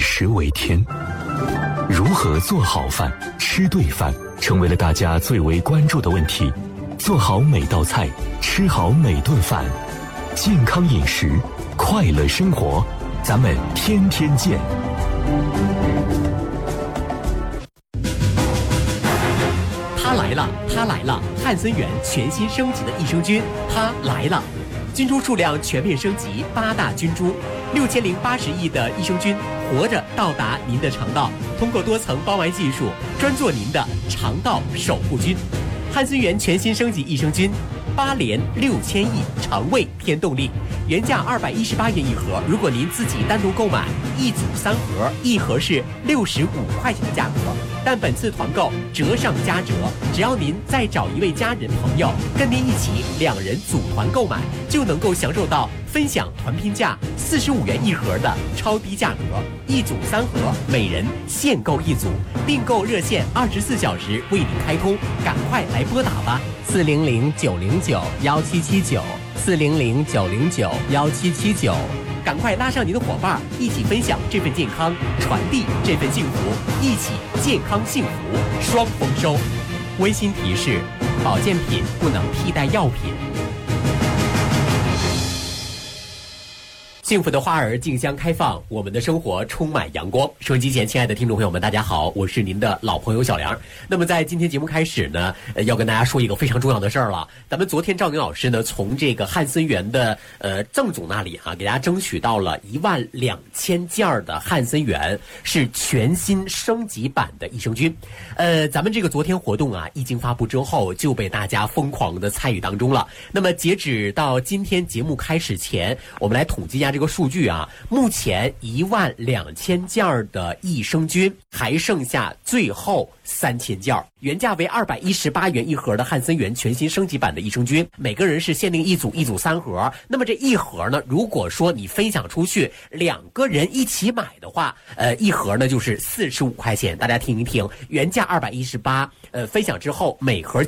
食为天。如何做好饭、吃对饭，成为了大家最为关注的问题。做好每道菜，吃好每顿饭，健康饮食，快乐生活，咱们天天见。 它来了，它来了！汉森源全新升级的益生菌，它来了！菌株数量全面升级，8大菌株，6080亿的益生菌，活着到达您的肠道，通过多层包埋技术，专做您的肠道守护菌。汉森源全新升级益生菌，8连6000亿肠胃添动力，原价218元一盒，如果您自己单独购买一组3盒，一盒是65块钱的价格，但本次团购折上加折，只要您再找一位家人朋友跟您一起2人组团购买，就能够享受到分享团拼价45元一盒的超低价格，一组3盒，每人限购一组，订购热线24小时为您开通，赶快来拨打吧，400-909-1779，400-909-1779，赶快拉上您的伙伴，一起分享这份健康，传递这份幸福，一起健康幸福双丰收。温馨提示：保健品不能替代药品。幸福的花儿竞相开放，我们的生活充满阳光。收音机前亲爱的听众朋友们，大家好，我是您的老朋友小梁。那么在今天节目开始呢，要跟大家说一个非常重要的事儿了。咱们昨天赵宁老师呢，从这个汉森源的郑总那里给大家争取到了12000件的汉森源，是全新升级版的益生菌。咱们这个昨天活动一经发布之后，就被大家疯狂的参与当中了。那么截止到今天节目开始前，我们来统计一下这个数据目前12000件的益生菌还剩下最后3000件，原价为218元一盒的汉森源全新升级版的益生菌，每个人是限定一组3盒。那么这一盒呢，如果说你分享出去2个人一起买的话，一盒呢就是45块钱。大家听一听，原价218，分享之后每盒